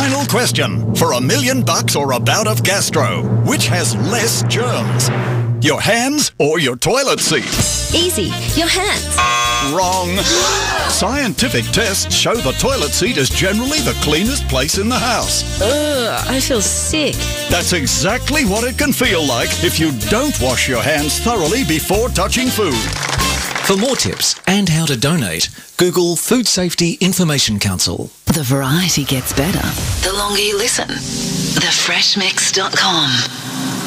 Final question. For $1 million or a bout of gastro, which has less germs? Your hands or your toilet seat? Easy. Your hands. Wrong. Scientific tests show the toilet seat is generally the cleanest place in the house. Ugh, I feel sick. That's exactly what it can feel like if you don't wash your hands thoroughly before touching food. For more tips and how to donate, Google Food Safety Information Council. The variety gets better the longer you listen. Thefreshmix.com